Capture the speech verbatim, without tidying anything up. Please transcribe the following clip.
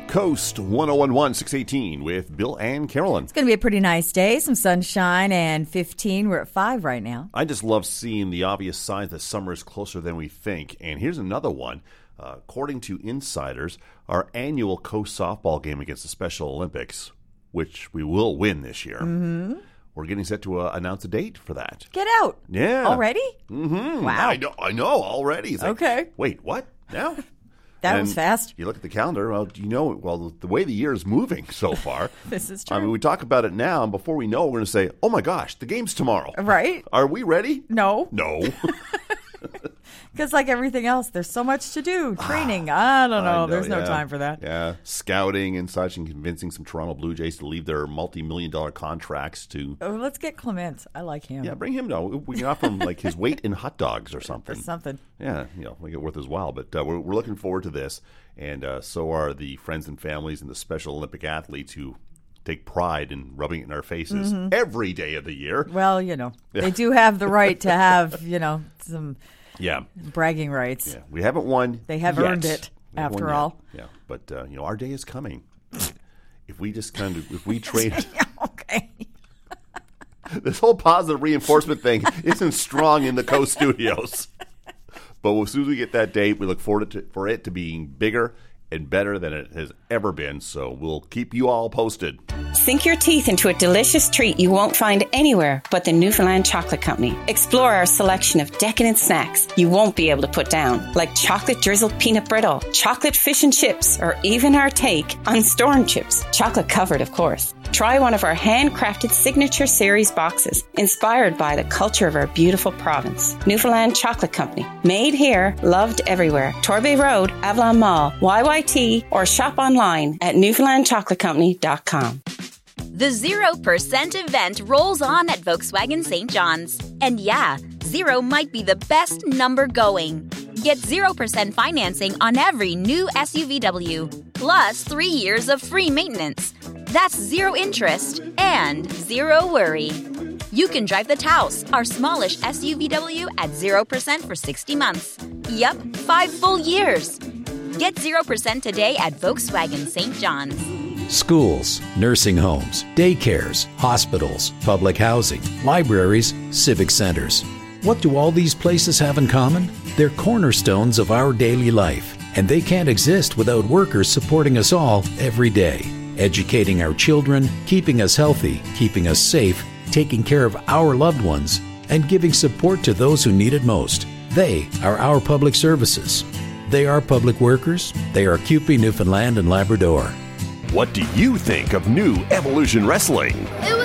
Coast one oh one point one, six eighteen with Bill and Carolyn. It's going to be a pretty nice day. Some sunshine and fifteen. We're at five right now. I just love seeing the obvious signs that summer is closer than we think. And here's another one. Uh, according to insiders, our annual Coast softball game against the Special Olympics, which we will win this year, mm-hmm. we're getting set to uh, announce a date for that. Get out. Yeah. Already? Mm-hmm. Wow. I know, I know already. It's like, okay. Wait, what? Now? That and was fast. You look at the calendar, well, you know, well, the way the year is moving so far. This is true. I mean, we talk about it now, and before we know, we're going to say, oh my gosh, the game's tomorrow. Right. Are we ready? No. No. Because like everything else, there's so much to do. Training. I don't know. I know there's no yeah. time for that. Yeah. Scouting and such, and convincing some Toronto Blue Jays to leave their multi-million dollar contracts to... Oh, let's get Clement. I like him. Yeah, bring him down. We can offer him like his weight in hot dogs or something. Or something. Yeah, you know, make it worth his while. But uh, we're, we're looking forward to this. And uh, so are the friends and families and the Special Olympic athletes who take pride in rubbing it in our faces mm-hmm. every day of the year. Well, you know, yeah. they do have the right to have, you know, some... Yeah, bragging rights. Yeah, we haven't won. They have yet. earned it after all. Yet. Yeah, but uh, you know, our day is coming. If we just kind of, if we train, okay. This whole positive reinforcement thing isn't strong in the Coast Studios. But as soon as we get that date, we look forward to, for it to being bigger and better than it has ever been. So we'll keep you all posted. Sink your teeth into a delicious treat you won't find anywhere but the Newfoundland Chocolate Company. Explore our selection of decadent snacks you won't be able to put down, like chocolate drizzled peanut brittle, chocolate fish and chips, or even our take on storm chips, chocolate covered, of course. Try one of our handcrafted signature series boxes, inspired by the culture of our beautiful province. Newfoundland Chocolate Company. Made here, loved everywhere. Torbay Road, Avalon Mall, Y Y T, or shop online at newfoundland chocolate company dot com. The zero percent event rolls on at Volkswagen Saint John's. And yeah, zero might be the best number going. Get zero percent financing on every new S U V W, plus three years of free maintenance. That's zero interest and zero worry. You can drive the Taos, our smallish S U V W, at zero percent for sixty months. Yep, five full years. Get zero percent today at Volkswagen Saint John's. Schools, nursing homes, daycares, hospitals, public housing, libraries, civic centers. What do all these places have in common? They're cornerstones of our daily life, and they can't exist without workers supporting us all every day, educating our children, keeping us healthy, keeping us safe, taking care of our loved ones, and giving support to those who need it most. They are our public services. They are public workers. They are C U P E Newfoundland and Labrador. What do you think of new Evolution Wrestling? It